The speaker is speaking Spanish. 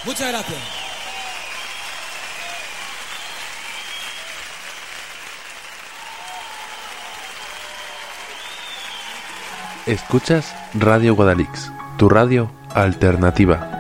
Muchas gracias. Escuchas Radio Guadalix, tu radio alternativa.